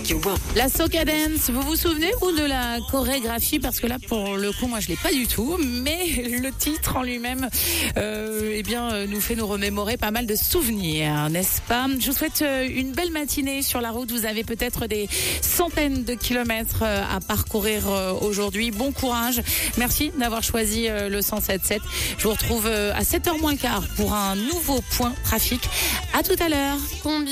La soca dance, vous vous souvenez ou de la chorégraphie? Parce que là, pour le coup, moi, je l'ai pas du tout. Mais le titre en lui-même, nous fait nous remémorer pas mal de souvenirs, n'est-ce pas? Je vous souhaite une belle matinée sur la route. Vous avez peut-être des centaines de kilomètres à parcourir aujourd'hui. Bon courage. Merci d'avoir choisi le 107.7. Je vous retrouve à 7h moins quart pour un nouveau point trafic. À tout à l'heure.